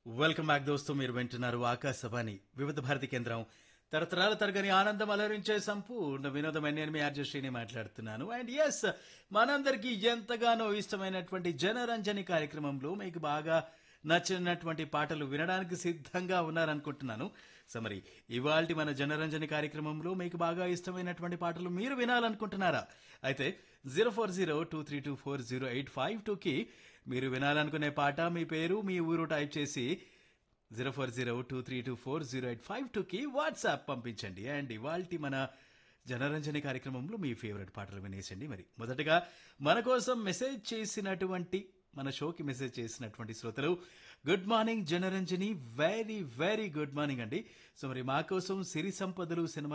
Welcome back దోస్తు. మీరు వింటున్నారు ఆకాశవాణి వివిధ భారతి కేంద్రం. తరతరాల తరగని ఆనందం అలరించే సంపూర్ణ వినోదం. నేను మీ ఆర్జే శ్రీని మాట్లాడుతున్నాను. అండ్ ఎస్, మనందరికీ ఎంతగానో ఇష్టమైనటువంటి జనరంజని కార్యక్రమంలో మీకు బాగా నచ్చినటువంటి పాటలు వినడానికి సిద్ధంగా ఉన్నారనుకుంటున్నాను. సో మరి ఇవాల్టి మన జనరంజని కార్యక్రమంలో మీకు బాగా ఇష్టమైనటువంటి పాటలు మీరు వినాలనుకుంటున్నారా? అయితే 0402324085 మీరు వినాలనుకునే పాట, మీ పేరు, మీ ఊరు టైప్ చేసి 0402324085 వాట్సాప్ పంపించండి. అండ్ ఇవాల్టి మన జనరంజని కార్యక్రమంలో మీ ఫేవరెట్ పాటలు వినేసండి. మరి మొదటగా మన కోసం మెసేజ్ చేసినటువంటి, మన షోకి మెసేజ్ చేసినటువంటి శ్రోతలు, good morning Janaranjani, very very good morning అండి. సో మరి మా కోసం సిరి సంపదలు సినిమా